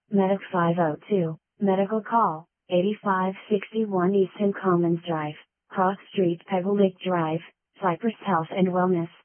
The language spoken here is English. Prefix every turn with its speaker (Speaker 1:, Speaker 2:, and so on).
Speaker 1: Medic 502, Medical Call, 8561 Easton Commons Drive, Cross Street Pebble Lake Drive, Cypress Health and Wellness.